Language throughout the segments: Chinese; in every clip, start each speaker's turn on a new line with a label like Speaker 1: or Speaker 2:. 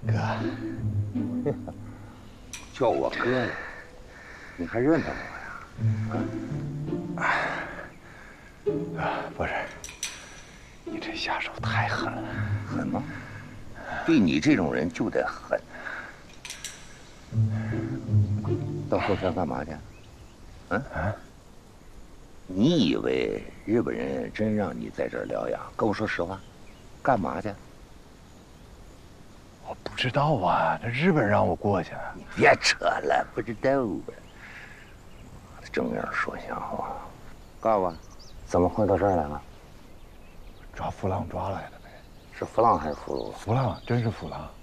Speaker 1: 哥，叫我哥呀，你还认得我呀？
Speaker 2: 不是，你这下手太狠了。
Speaker 1: 狠吗？对你这种人就得狠。到后山干嘛去？你以为日本人真让你在这儿疗养？跟我说实话，干嘛去？
Speaker 2: 我不知道啊，这日本人让我过去。
Speaker 1: 你别扯了，不知道啊。正面说瞎话。告诉我，怎么会到这儿来了？
Speaker 2: 抓浮浪抓来的呗。
Speaker 1: 是浮浪还是俘虏？
Speaker 2: 浮浪，真是浮浪。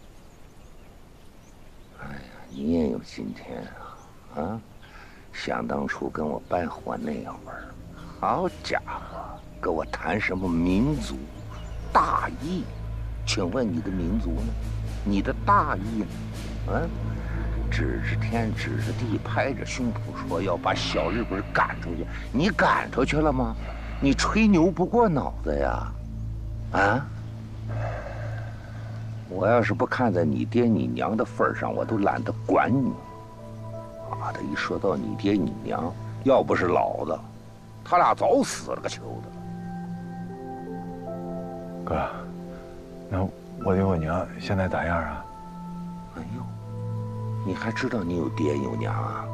Speaker 1: 哎呀，你也有今天啊！啊，想当初跟我办伙那会儿，好家伙，跟我谈什么民族大义？请问你的民族呢？你的大义呢？嗯，指着天指着地，拍着胸脯说要把小日本赶出去，你赶出去了吗？你吹牛不过脑子呀！啊！我要是不看在你爹你娘的份上，我都懒得管你。妈的，一说到你爹你娘，要不是老子，他俩早死了个球的。
Speaker 2: 哥，那我爹我娘现在咋样啊？
Speaker 1: 哎呦，你还知道你有爹有娘啊？